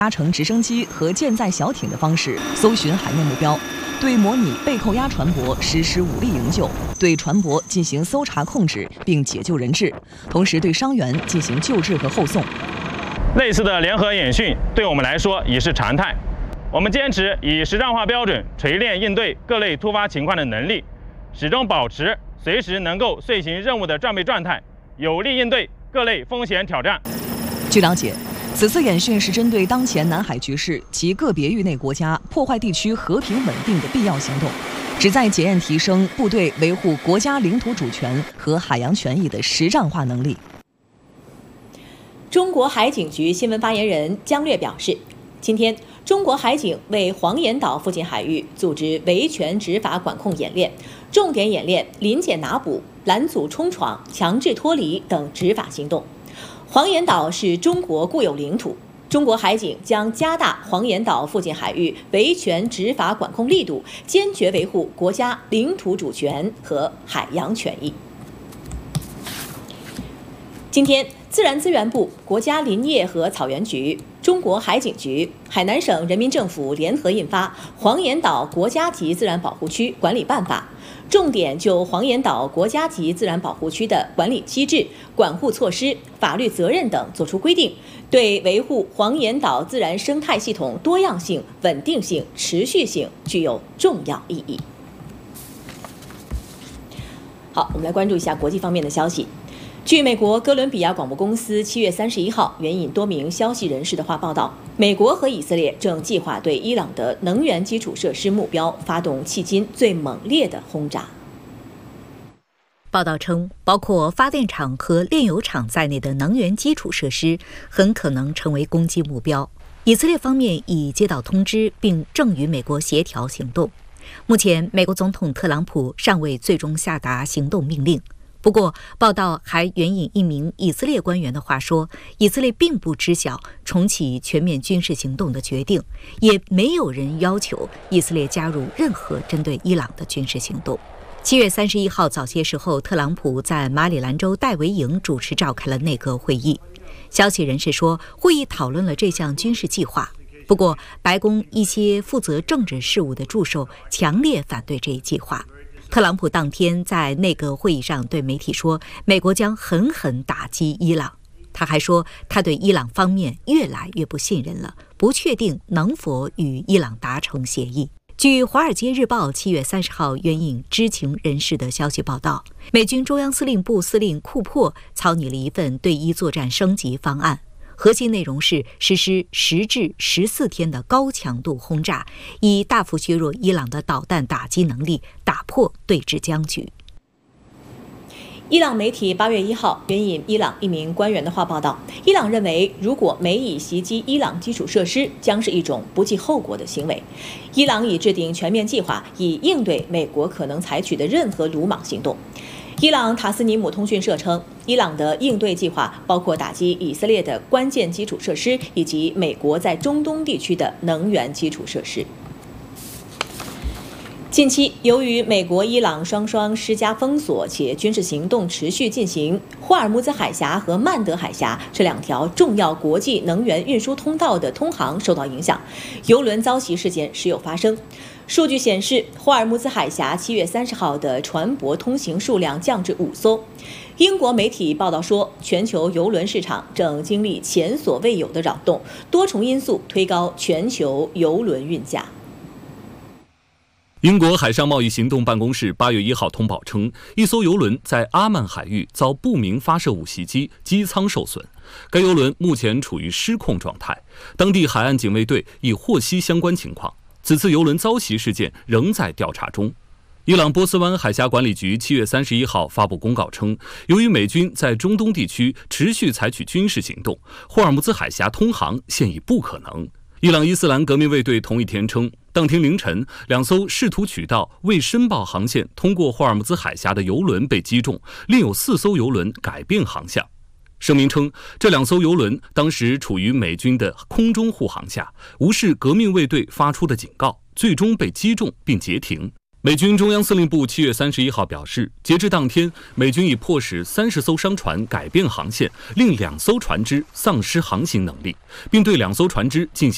搭乘直升机和舰载小艇的方式搜寻海面目标，对模拟被扣押船舶实施武力营救，对船舶进行搜查控制并解救人质，同时对伤员进行救治和后送。 类似的联合演训对我们来说已是常态。我们坚持以实战化标准锤炼应对各类突发情况的能力，始终保持随时能够遂行任务的战备状态，有力应对各类风险挑战。 据了解，此次演训是针对当前南海局势及个别域内国家破坏地区和平稳定的必要行动，旨在检验提升部队维护国家领土主权和海洋权益的实战化能力。 中国海警局新闻发言人姜略表示，今天中国海警为黄岩岛附近海域组织维权执法管控演练，重点演练临检拿捕、拦阻冲闯、强制脱离等执法行动。黄岩岛是中国固有领土，中国海警将加大黄岩岛附近海域维权执法管控力度，坚决维护国家领土主权和海洋权益。今天，自然资源部、国家林业和草原局、中国海警局、海南省人民政府联合印发《黄岩岛国家级自然保护区管理办法》，重点就黄岩岛国家级自然保护区的管理机制、管护措施、法律责任等作出规定，对维护黄岩岛自然生态系统多样性、稳定性、持续性具有重要意义。好，我们来关注一下国际方面的消息。据美国哥伦比亚广播公司7月31号援引多名消息人士的话报道，美国和以色列正计划对伊朗的能源基础设施目标发动迄今最猛烈的轰炸。 报道称，包括发电厂和炼油厂在内的能源基础设施很可能成为攻击目标。以色列方面已接到通知，并正与美国协调行动。目前，美国总统特朗普尚未最终下达行动命令。不过，报道还援引一名以色列官员的话说，以色列并不知晓重启全面军事行动的决定，也没有人要求以色列加入任何针对伊朗的军事行动。7月31号早些时候，特朗普在马里兰州戴维营主持召开了内阁会议。消息人士说，会议讨论了这项军事计划。不过，白宫一些负责政治事务的助手强烈反对这一计划。特朗普当天在内阁会议上对媒体说，美国将狠狠打击伊朗。他还说，他对伊朗方面越来越不信任了，不确定能否与伊朗达成协议。据《华尔街日报》7月30号援引知情人士的消息报道，美军中央司令部司令库珀草拟了一份对伊作战升级方案，核心内容是实施10至14天的高强度轰炸，以大幅削弱伊朗的导弹打击能力，打破对峙僵局。 伊朗媒体8月1号援引伊朗一名官员的话报道，伊朗认为，如果美以袭击伊朗基础设施，将是一种不计后果的行为。伊朗已制定全面计划，以应对美国可能采取的任何鲁莽行动。伊朗塔斯尼姆通讯社称，伊朗的应对计划包括打击以色列的关键基础设施，以及美国在中东地区的能源基础设施。近期，由于美国、伊朗双双施加封锁且军事行动持续进行，霍尔木兹海峡和曼德海峡这两条重要国际能源运输通道的通航受到影响，油轮遭袭事件时有发生。数据显示，霍尔木兹海峡7月30号的船舶通行数量降至5艘。英国媒体报道说，全球油轮市场正经历前所未有的扰动，多重因素推高全球油轮运价。 英国海上贸易行动办公室8月1号通报称，一艘油轮在阿曼海域遭不明发射物袭击，机舱受损。该油轮目前处于失控状态，当地海岸警卫队已获悉相关情况。此次油轮遭袭事件仍在调查中。伊朗波斯湾海峡管理局7月31号发布公告称，由于美军在中东地区持续采取军事行动，霍尔木兹海峡通航现已不可能。伊朗伊斯兰革命卫队同一天称，当天凌晨，2艘试图取道未申报航线通过霍尔木兹海峡的油轮被击中，另有4艘油轮改变航向。声明称，这2艘油轮当时处于美军的空中护航下，无视革命卫队发出的警告，最终被击中并截停。美军中央司令部7月31号表示，截至当天，美军已迫使30艘商船改变航线，令2艘船只丧失航行能力，并对2艘船只进行